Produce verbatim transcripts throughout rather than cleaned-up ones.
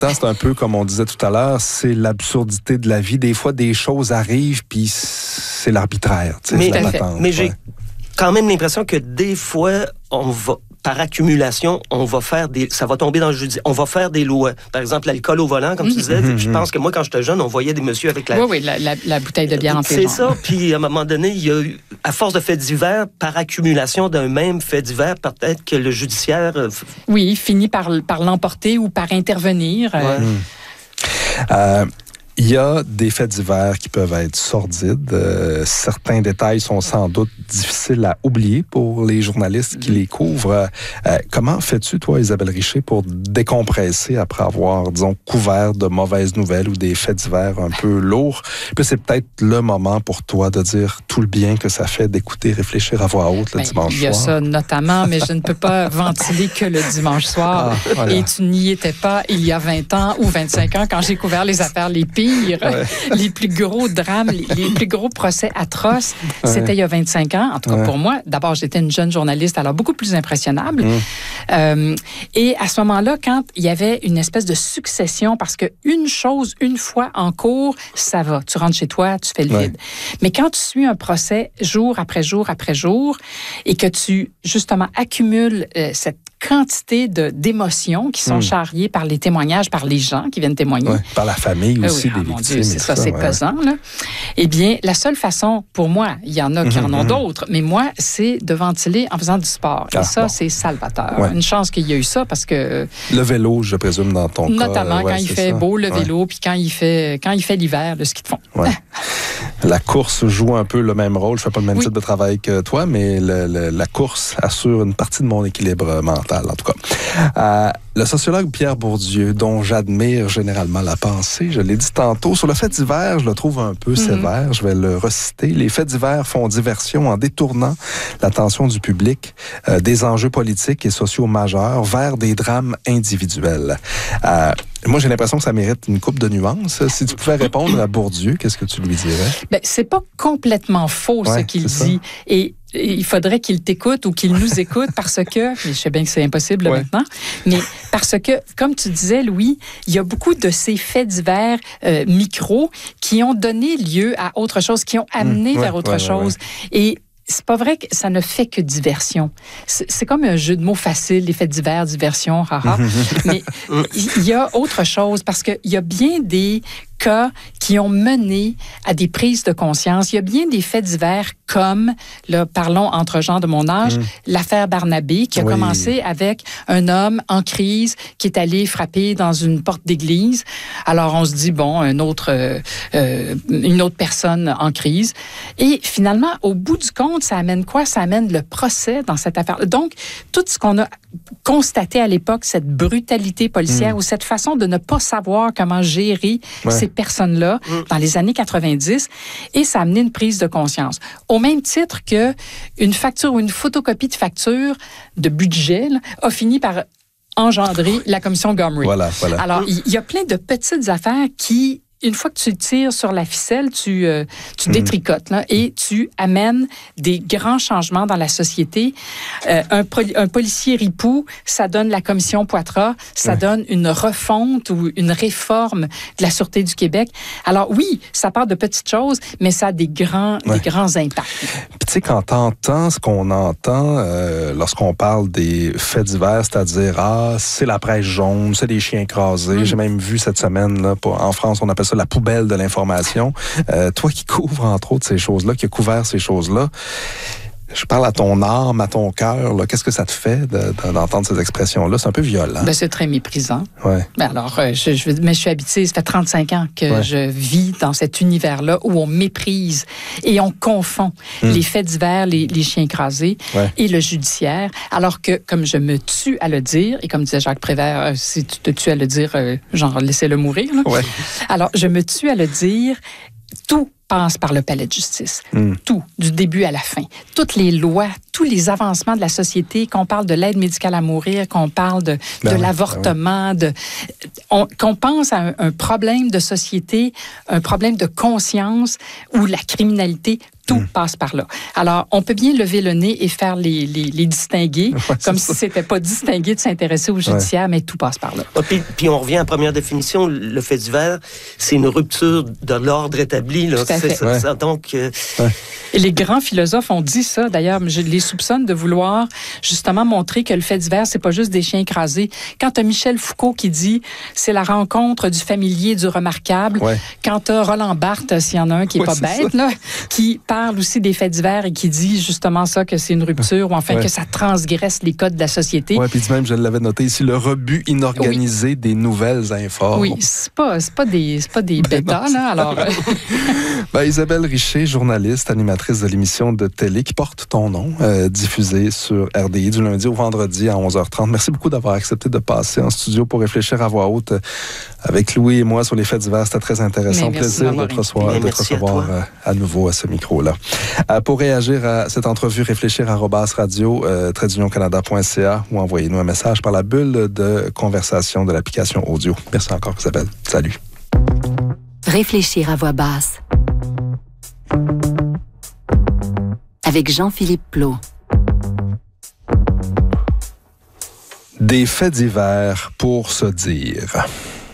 c'est un peu comme on disait tout à l'heure, c'est l'absurdité de la vie. Des fois, des choses arrivent, puis c'est l'arbitraire. Mais, c'est la mais ouais. j'ai quand même l'impression que des fois, on va... par accumulation, on va faire des, ça va tomber dans le judiciaire. On va faire des lois. Par exemple, l'alcool au volant, comme mmh. tu disais. Mmh. Je pense que moi, quand j'étais jeune, on voyait des messieurs avec la... Oui, oui, la, la, la bouteille de bière en C'est ça. Puis, à un moment donné, il y a eu, à force de faits divers, par accumulation d'un même fait divers, peut-être que le judiciaire... Euh... Oui, finit par, par l'emporter ou par intervenir. Ouais. Mmh. Euh... Il y a des faits divers qui peuvent être sordides. Euh, certains détails sont sans doute difficiles à oublier pour les journalistes qui les couvrent. Euh, comment fais-tu, toi, Isabelle Richer, pour décompresser après avoir, disons, couvert de mauvaises nouvelles ou des faits divers un peu lourds? Puis c'est peut-être le moment pour toi de dire tout le bien que ça fait d'écouter, réfléchir à voix haute le ben, dimanche soir. Il y a soir. ça notamment, mais je ne peux pas ventiler que le dimanche soir. Ah, voilà. Et tu n'y étais pas il y a vingt ans ou vingt-cinq ans quand j'ai couvert les affaires les pires. Ouais. Les plus gros drames, les, les plus gros procès atroces, ouais. c'était il y a vingt-cinq ans. En tout cas, ouais. pour moi, d'abord, j'étais une jeune journaliste, alors beaucoup plus impressionnable. Mmh. Euh, et à ce moment-là, quand il y avait une espèce de succession, parce qu'une chose, une fois en cours, ça va. Tu rentres chez toi, tu fais le ouais. vide. Mais quand tu suis un procès jour après jour après jour et que tu, justement, accumules euh, cette quantité de, d'émotions qui sont mmh. charriées par les témoignages, par les gens qui viennent témoigner. Ouais, par la famille aussi euh, oui, des ah, victimes. Dieu, c'est ça, ça, c'est ouais. pesant. Là. Eh bien, la seule façon, pour moi, il y en a qui mmh, en ont mmh. d'autres, mais moi, c'est de ventiler en faisant du sport. Et ah, ça, bon. c'est salvateur. Ouais. Une chance qu'il y a eu ça parce que... Le vélo, je présume, dans ton notamment cas. Notamment ouais, quand il fait ça. beau, le vélo, ouais. puis quand il fait, quand il fait l'hiver, le ski de fond. Ouais. La course joue un peu le même rôle. Je ne fais pas le même oui. type de travail que toi, mais le, le, la course assure une partie de mon équilibre mental, en tout cas. Euh, le sociologue Pierre Bourdieu, dont j'admire généralement la pensée, je l'ai dit tantôt, sur le fait divers, je le trouve un peu mm-hmm. sévère, je vais le reciter. Les faits divers font diversion en détournant l'attention du public euh, des enjeux politiques et sociaux majeurs vers des drames individuels. Euh, Moi, j'ai l'impression que ça mérite une coupe de nuances. Si tu pouvais répondre à Bourdieu, qu'est-ce que tu lui dirais? Ben, c'est pas complètement faux, ouais, ce qu'il dit. Ça. Et il faudrait qu'il t'écoute ou qu'il nous écoute parce que, je sais bien que c'est impossible ouais. maintenant, mais parce que, comme tu disais, Louis, il y a beaucoup de ces faits divers euh, micros qui ont donné lieu à autre chose, qui ont amené mmh, vers ouais, autre ouais, chose. Ouais, ouais. Et c'est pas vrai que ça ne fait que diversion. C'est, c'est comme un jeu de mots facile, les faits divers, diversion, haha. Mais il y a autre chose parce qu'il y a bien des cas qui ont mené à des prises de conscience. Il y a bien des faits divers comme, là, parlons entre gens de mon âge, mmh. l'affaire Barnabé qui a oui. commencé avec un homme en crise qui est allé frapper dans une porte d'église. Alors on se dit, bon, un autre, euh, une autre personne en crise. Et finalement, au bout du compte, ça amène quoi? Ça amène le procès dans cette affaire. Donc, tout ce qu'on a constaté à l'époque, cette brutalité policière mmh. ou cette façon de ne pas savoir comment gérer ouais. ces personnes-là mmh. dans les années quatre-vingt-dix, et ça a amené une prise de conscience. Au même titre que une facture ou une photocopie de facture de budget là, a fini par engendrer la commission Gomery. Voilà, voilà. Alors, il y, y a plein de petites affaires qui, une fois que tu tires sur la ficelle, tu, euh, tu mmh. détricotes là, et tu amènes des grands changements dans la société. Euh, un, poli- un policier ripou, ça donne la commission Poitras, ça ouais. donne une refonte ou une réforme de la Sûreté du Québec. Alors oui, ça part de petites choses, mais ça a des grands, ouais. des grands impacts. Puis tu sais, quand t'entends ce qu'on entend euh, lorsqu'on parle des faits divers, c'est-à-dire, ah, c'est la presse jaune, c'est des chiens écrasés. Mmh. J'ai même vu cette semaine, là, en France, on appelle ça la poubelle de l'information. Euh, toi qui couvres, entre autres, ces choses-là, qui a couvert ces choses-là, je parle à ton âme, à ton cœur. Là. Qu'est-ce que ça te fait de, de, d'entendre ces expressions-là? C'est un peu violent. Ben, c'est très méprisant. Ouais. Ben alors, euh, je, je, mais je suis habituée, ça fait trente-cinq ans que ouais. je vis dans cet univers-là où on méprise et on confond hum. les faits divers, les, les chiens écrasés ouais. et le judiciaire. Alors que, comme je me tue à le dire, et comme disait Jacques Prévert, euh, si tu te tues à le dire, euh, genre, laissez-le mourir. Là. Ouais. Alors, je me tue à le dire, tout passe par le palais de justice. Mm. Tout, du début à la fin. Toutes les lois, tous les avancements de la société, qu'on parle de l'aide médicale à mourir, qu'on parle de, ben de oui, l'avortement, ben oui. de, on, qu'on pense à un, un problème de société, un problème de conscience ou la criminalité, Tout mmh. passe par là. Alors, on peut bien lever le nez et faire les, les, les distinguer, ouais, comme si ce n'était pas distingué de s'intéresser au judiciaire, ouais. mais tout passe par là. Ah, puis, puis on revient à la première définition, le fait divers, c'est une rupture de l'ordre établi. Là. Tout à fait. C'est, ouais. ça, donc, euh... ouais. Et les grands philosophes ont dit ça, d'ailleurs, je les soupçonne de vouloir justement montrer que le fait divers, c'est pas juste des chiens écrasés. Quand tu as Michel Foucault qui dit c'est la rencontre du familier, du remarquable, ouais. quand tu as Roland Barthes, s'il y en a un qui est ouais, pas c'est bête, là, qui parle aussi des faits divers et qui dit justement ça, que c'est une rupture ou enfin ouais. que ça transgresse les codes de la société. Oui, puis même, je l'avais noté ici, le rebut inorganisé oui. des nouvelles informes. Oui, c'est pas, c'est pas des, c'est pas des ben bêtas, là, alors... ben, Isabelle Richer, journaliste, animatrice de l'émission de télé qui porte ton nom, euh, diffusée sur R D I du lundi au vendredi à onze heures trente. Merci beaucoup d'avoir accepté de passer en studio pour réfléchir à voix haute avec Louis et moi sur les faits divers. C'était très intéressant. Plaisir de te recevoir, de te recevoir à, à nouveau à ce micro-là. Euh, pour réagir à cette entrevue, réfléchir à arobase radio euh, trait d'union canada point c a ou envoyez-nous un message par la bulle de conversation de l'application audio. Merci encore, Isabelle. Salut. Réfléchir à voix basse. Avec Jean-Philippe Plot. Des faits divers pour se dire.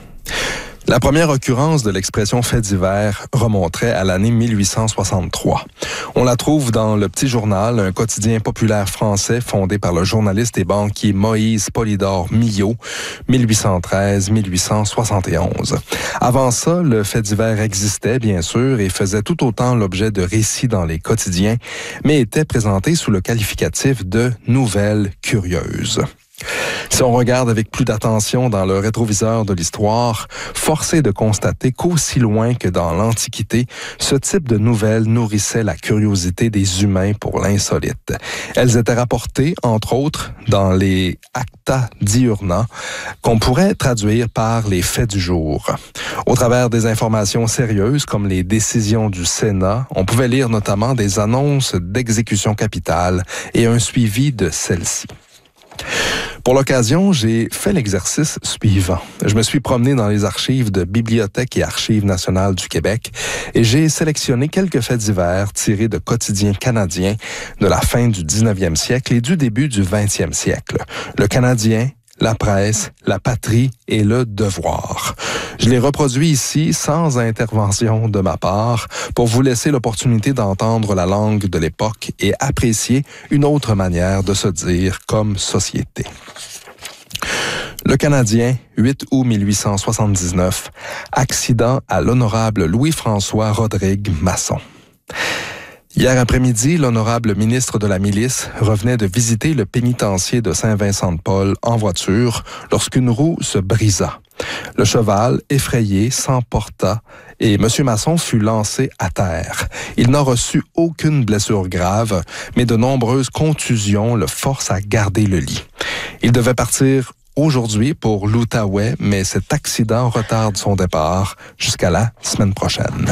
La première occurrence de l'expression fait divers remonterait à l'année mille huit cent soixante-trois. On la trouve dans Le Petit Journal, un quotidien populaire français fondé par le journaliste et banquier Moïse Polydore Millot, mille huit cent treize à mille huit cent soixante et onze. Avant ça, le fait divers existait, bien sûr, et faisait tout autant l'objet de récits dans les quotidiens, mais était présenté sous le qualificatif de nouvelles curieuses. Si on regarde avec plus d'attention dans le rétroviseur de l'histoire, force est de constater qu'aussi loin que dans l'Antiquité, ce type de nouvelles nourrissait la curiosité des humains pour l'insolite. Elles étaient rapportées, entre autres, dans les Acta Diurna, qu'on pourrait traduire par les faits du jour. Au travers des informations sérieuses, comme les décisions du Sénat, on pouvait lire notamment des annonces d'exécution capitale et un suivi de celles-ci. Pour l'occasion, j'ai fait l'exercice suivant. Je me suis promené dans les archives de Bibliothèque et Archives nationales du Québec et j'ai sélectionné quelques faits divers tirés de quotidiens canadiens de la fin du dix-neuvième siècle et du début du vingtième siècle. Le Canadien, La Presse, La Patrie et Le Devoir. Je les reproduis ici sans intervention de ma part pour vous laisser l'opportunité d'entendre la langue de l'époque et apprécier une autre manière de se dire comme société. Le Canadien, huit août mille huit cent soixante-dix-neuf, accident à l'honorable Louis-François Rodrigue Masson. Hier après-midi, l'honorable ministre de la Milice revenait de visiter le pénitencier de Saint-Vincent-de-Paul en voiture lorsqu'une roue se brisa. Le cheval, effrayé, s'emporta et M. Masson fut lancé à terre. Il n'a reçu aucune blessure grave, mais de nombreuses contusions le forcent à garder le lit. Il devait partir aujourd'hui pour l'Outaouais, mais cet accident retarde son départ jusqu'à la semaine prochaine.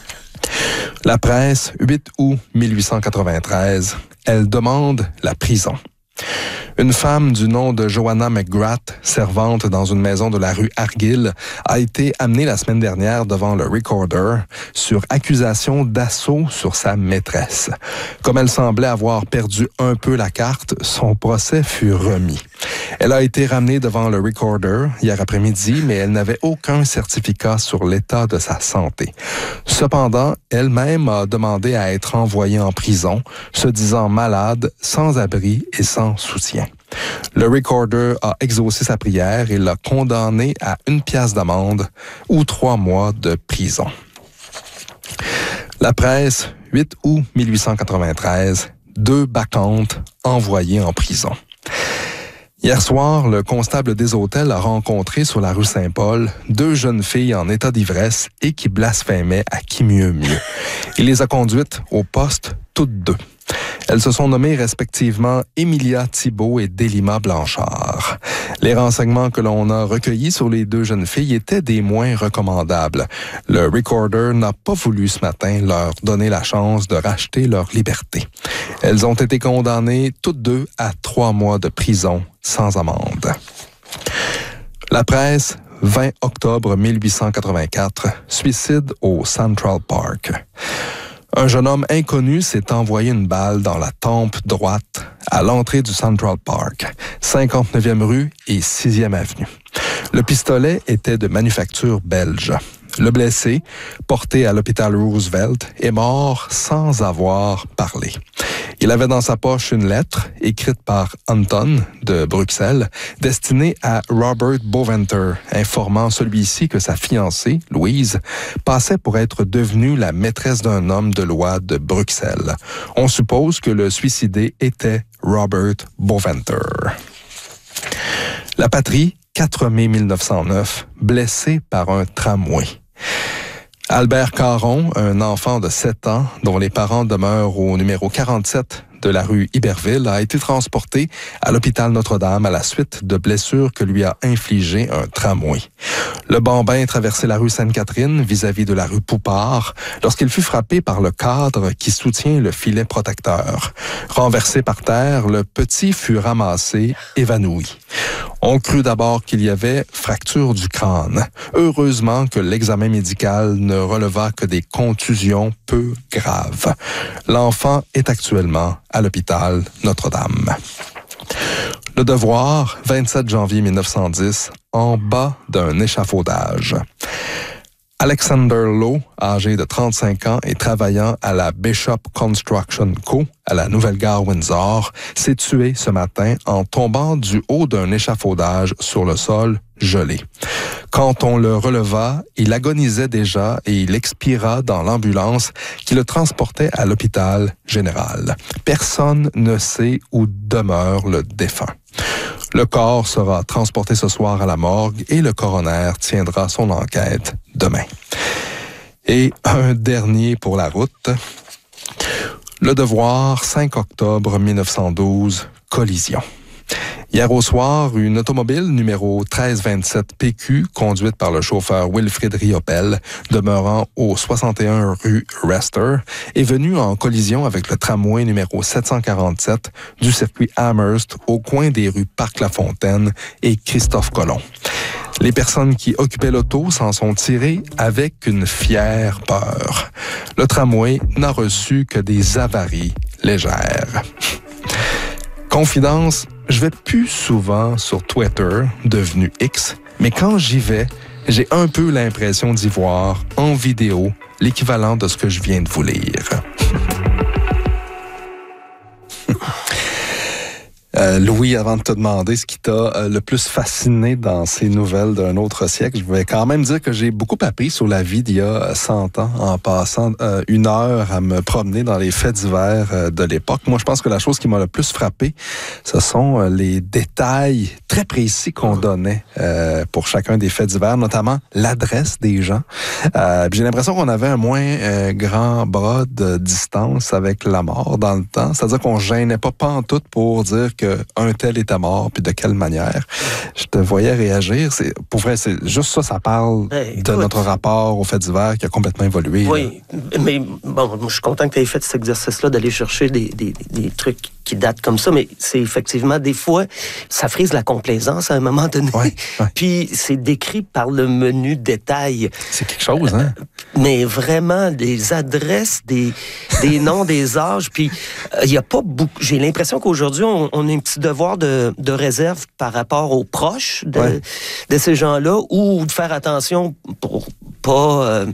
La Presse, huit août mille huit cent quatre-vingt-treize, elle demande la prison. Une femme du nom de Joanna McGrath, servante dans une maison de la rue Argyll, a été amenée la semaine dernière devant le Recorder sur accusation d'assaut sur sa maîtresse. Comme elle semblait avoir perdu un peu la carte, son procès fut remis. Elle a été ramenée devant le Recorder hier après-midi, mais elle n'avait aucun certificat sur l'état de sa santé. Cependant, elle-même a demandé à être envoyée en prison, se disant malade, sans abri et sans soutien. Le Recorder a exaucé sa prière et l'a condamné à une pièce d'amende ou trois mois de prison. La Presse, huit août mille huit cent quatre-vingt-treize, deux bacchantes envoyées en prison. Hier soir, le constable des hôtels a rencontré sur la rue Saint-Paul deux jeunes filles en état d'ivresse et qui blasphémaient à qui mieux mieux. Il les a conduites au poste toutes deux. Elles se sont nommées respectivement Emilia Thibault et Délima Blanchard. Les renseignements que l'on a recueillis sur les deux jeunes filles étaient des moins recommandables. Le Recorder n'a pas voulu ce matin leur donner la chance de racheter leur liberté. Elles ont été condamnées toutes deux à trois mois de prison sans amende. La Presse, vingt octobre mille huit cent quatre-vingt-quatre, suicide au Central Park. Un jeune homme inconnu s'est envoyé une balle dans la tempe droite à l'entrée du Central Park, cinquante-neuvième rue et sixième avenue. Le pistolet était de manufacture belge. Le blessé, porté à l'hôpital Roosevelt, est mort sans avoir parlé. Il avait dans sa poche une lettre écrite par Anton de Bruxelles, destinée à Robert Boventer, informant celui-ci que sa fiancée, Louise, passait pour être devenue la maîtresse d'un homme de loi de Bruxelles. On suppose que le suicidé était Robert Boventer. La patrie, quatre mai mille neuf cent neuf, blessé par un tramway. Albert Caron, un enfant de sept ans dont les parents demeurent au numéro quarante-sept de la rue Iberville, a été transporté à l'hôpital Notre-Dame à la suite de blessures que lui a infligées un tramway. Le bambin traversait la rue Sainte-Catherine vis-à-vis de la rue Poupart lorsqu'il fut frappé par le cadre qui soutient le filet protecteur. Renversé par terre, le petit fut ramassé, évanoui. On crut d'abord qu'il y avait fracture du crâne. Heureusement que l'examen médical ne releva que des contusions peu graves. L'enfant est actuellement à l'hôpital Notre-Dame. Le Devoir, vingt-sept janvier mille neuf cent dix, en bas d'un échafaudage. Alexander Lowe, âgé de trente-cinq ans et travaillant à la Bishop Construction Co. à la nouvelle gare Windsor, s'est tué ce matin en tombant du haut d'un échafaudage sur le sol gelé. Quand on le releva, il agonisait déjà et il expira dans l'ambulance qui le transportait à l'hôpital général. Personne ne sait où demeure le défunt. Le corps sera transporté ce soir à la morgue et le coroner tiendra son enquête demain. Et un dernier pour la route. Le Devoir, cinq octobre mille neuf cent douze, collision. Hier au soir, une automobile numéro treize vingt-sept P Q, conduite par le chauffeur Wilfrid Riopel, demeurant au soixante et un rue Rester, est venue en collision avec le tramway numéro sept cent quarante-sept du circuit Amherst au coin des rues Parc-la-Fontaine et Christophe-Colomb. Les personnes qui occupaient l'auto s'en sont tirées avec une fière peur. Le tramway n'a reçu que des avaries légères. Confidence, je vais plus souvent sur Twitter, devenu X, mais quand j'y vais, j'ai un peu l'impression d'y voir, en vidéo, l'équivalent de ce que je viens de vous lire. Euh, Louis, avant de te demander ce qui t'a euh, le plus fasciné dans ces nouvelles d'un autre siècle, je vais quand même dire que j'ai beaucoup appris sur la vie d'il y a cent ans en passant euh, une heure à me promener dans les faits divers euh, de l'époque. Moi, je pense que la chose qui m'a le plus frappé, ce sont euh, les détails très précis qu'on donnait euh, pour chacun des faits divers, notamment l'adresse des gens. Euh, j'ai l'impression qu'on avait un moins euh, grand bras de distance avec la mort dans le temps. C'est-à-dire qu'on gênait pas pantoute pour dire que un tel était mort, puis de quelle manière. Je te voyais réagir. C'est, pour vrai, c'est juste ça, ça parle hey, de notre rapport aux faits divers qui a complètement évolué. Oui, là. Mais bon, je suis content que tu aies fait cet exercice-là d'aller chercher des, des, des trucs qui datent comme ça, mais c'est effectivement, des fois, ça frise la complaisance à un moment donné. Ouais, ouais. Puis c'est décrit par le menu détail. C'est quelque chose, hein? Euh, mais vraiment, des adresses, des, des noms, des âges, puis il euh, n'y a pas beaucoup... J'ai l'impression qu'aujourd'hui, on, on a un petit devoir de, de réserve par rapport aux proches de, ouais. de ces gens-là, ou de faire attention pour pas... Euh,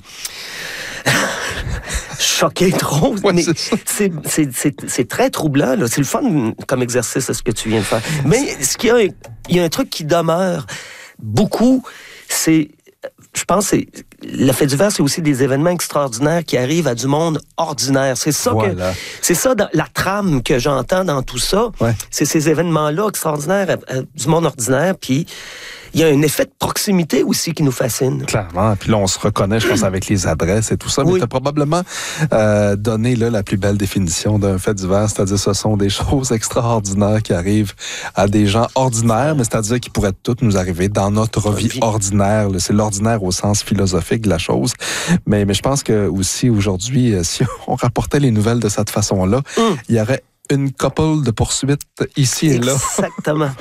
choquer trop, ouais, mais c'est, c'est, c'est, c'est très troublant. Là. C'est le fun comme exercice, ce que tu viens de faire. Mais ce qu'il y a, il y a un truc qui demeure beaucoup, c'est, je pense, c'est le fait divers, c'est aussi des événements extraordinaires qui arrivent à du monde ordinaire. C'est ça voilà. que, c'est ça dans, la trame que j'entends dans tout ça. Ouais. C'est ces événements-là extraordinaires à, à, du monde ordinaire, puis il y a un effet de proximité aussi qui nous fascine. Clairement. Puis là, on se reconnaît, je pense, avec les adresses et tout ça. Oui. Mais tu as probablement euh, donné là, la plus belle définition d'un fait divers, c'est-à-dire ce sont des choses extraordinaires qui arrivent à des gens ordinaires, mais c'est-à-dire qui pourraient toutes nous arriver dans notre vie, vie ordinaire. C'est l'ordinaire au sens philosophique de la chose. Mais, mais je pense que aussi aujourd'hui, si on rapportait les nouvelles de cette façon-là, mm. il y aurait une couple de poursuites ici et là. Exactement.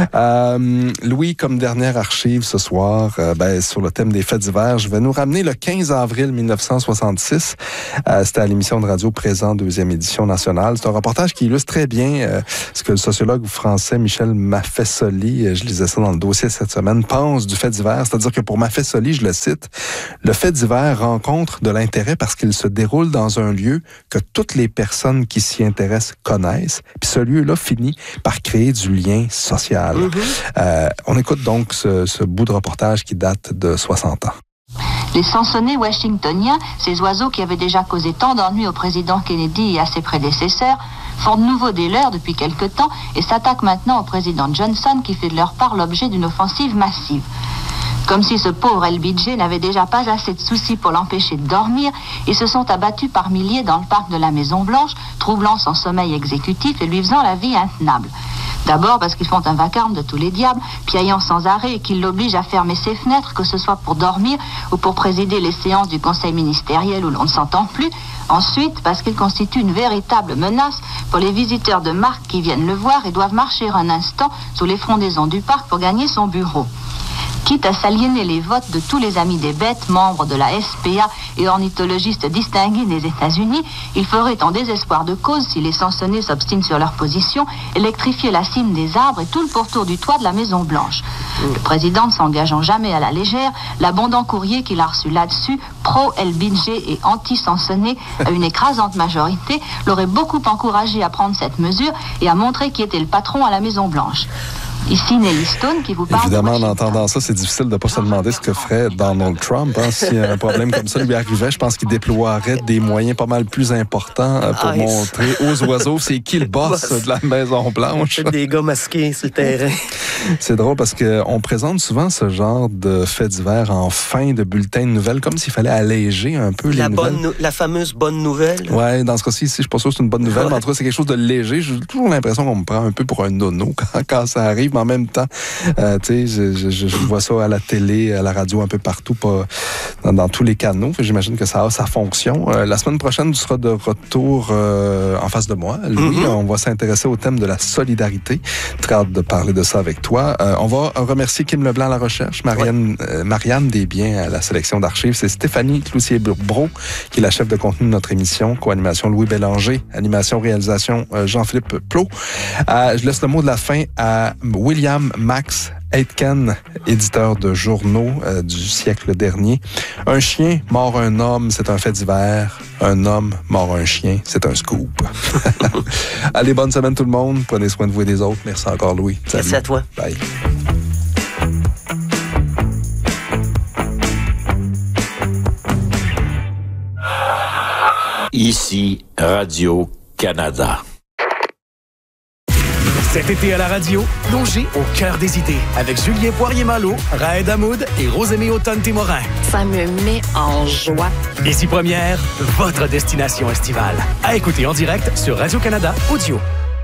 euh, Louis, comme dernière archive ce soir, euh, ben, sur le thème des faits divers, je vais nous ramener le quinze avril mille neuf cent soixante-six. Euh, c'était à l'émission de radio Présent, deuxième édition nationale. C'est un reportage qui illustre très bien euh, ce que le sociologue français Michel Maffesoli, euh, je lisais ça dans le dossier cette semaine, pense du fait divers. C'est-à-dire que pour Maffesoli, je le cite, le fait divers rencontre de l'intérêt parce qu'il se déroule dans un lieu que toutes les personnes qui s'y intéressent connaissent. Puis ce lieu-là finit par créer du lien social. Mm-hmm. Euh, on écoute donc ce, ce bout de reportage qui date de soixante ans. Les sansonnets washingtoniens, ces oiseaux qui avaient déjà causé tant d'ennuis au président Kennedy et à ses prédécesseurs, font de nouveau des leurs depuis quelque temps et s'attaquent maintenant au président Johnson qui fait de leur part l'objet d'une offensive massive. Comme si ce pauvre L B J n'avait déjà pas assez de soucis pour l'empêcher de dormir, ils se sont abattus par milliers dans le parc de la Maison-Blanche, troublant son sommeil exécutif et lui faisant la vie intenable. D'abord parce qu'ils font un vacarme de tous les diables, piaillant sans arrêt et qu'ils l'obligent à fermer ses fenêtres, que ce soit pour dormir ou pour présider les séances du conseil ministériel où l'on ne s'entend plus. Ensuite, parce qu'ils constituent une véritable menace pour les visiteurs de marque qui viennent le voir et doivent marcher un instant sous les frondaisons du parc pour gagner son bureau. Quitte à s'aliéner les votes de tous les amis des bêtes, membres de la S P A et ornithologistes distingués des États-Unis, il ferait en désespoir de cause, si les sansonnets s'obstinent sur leur position, électrifier la cime des arbres et tout le pourtour du toit de la Maison-Blanche. Le président ne s'engageant jamais à la légère, l'abondant courrier qu'il a reçu là-dessus, pro-L B J et anti-sansonnet, à une écrasante majorité, l'aurait beaucoup encouragé à prendre cette mesure et à montrer qui était le patron à la Maison-Blanche. Ici, Nelly Stone qui vous parle. Évidemment, en entendant ça, c'est difficile de ne pas se demander ce que ferait Donald Trump. Hein. Si un problème comme ça lui arrivait, je pense qu'il déploierait des moyens pas mal plus importants pour ah, montrer aux oiseaux c'est qui le boss de la Maison-Blanche. C'est des gars masqués sur le terrain. C'est drôle parce qu'on présente souvent ce genre de faits divers en fin de bulletin de nouvelles, comme s'il fallait alléger un peu la les bonne nouvelles. Nou- la fameuse bonne nouvelle. Oui, dans ce cas-ci, ici, je ne suis pas sûr que c'est une bonne nouvelle, ouais. Mais en tout cas, c'est quelque chose de léger. J'ai toujours l'impression qu'on me prend un peu pour un nono quand, quand ça arrive. Mais en même temps, euh, tu sais, je, je, je vois ça à la télé, à la radio, un peu partout, pas dans, dans tous les canaux. J'imagine que ça a sa fonction. Euh, la semaine prochaine, tu seras de retour euh, en face de moi. Louis, mm-hmm. On va s'intéresser au thème de la solidarité. Très hâte de parler de ça avec toi. Euh, on va remercier Kim Leblanc à la recherche, Marianne, ouais. euh, Marianne Desbiens à la sélection d'archives. C'est Stéphanie Cloutier-Bro qui est la chef de contenu de notre émission. Co-animation Louis Bélanger. Animation, réalisation euh, Jean-Philippe Plot. Euh, je laisse le mot de la fin à William Max Aitken, éditeur de journaux euh, du siècle dernier. Un chien mord un homme, c'est un fait divers. Un homme mord un chien, c'est un scoop. Allez, bonne semaine tout le monde. Prenez soin de vous et des autres. Merci encore, Louis. Salut. Merci à toi. Bye. Ici, Radio-Canada. Cet été à la radio, plongez au cœur des idées avec Julien Poirier-Malo, Raed Hamoud et Rosémie Automne-Témorin. Ça me met en joie. Ici Première, votre destination estivale. À écouter en direct sur Radio-Canada Audio.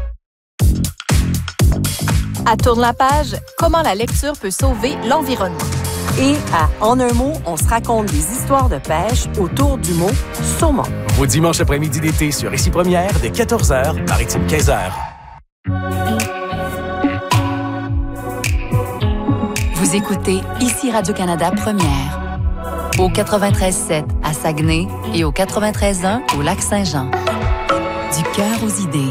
À Tourne la page, comment la lecture peut sauver l'environnement. Et à En un mot, on se raconte des histoires de pêche autour du mot saumon. Vos dimanches après-midi d'été sur Ici Première, dès quatorze heures, Maritime quinze heures. Vous écoutez Ici Radio-Canada Première. Au quatre-vingt-treize sept à Saguenay et au quatre-vingt-treize un au Lac-Saint-Jean. Du cœur aux idées.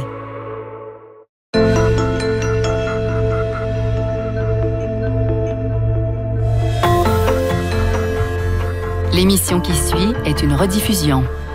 L'émission qui suit est une rediffusion.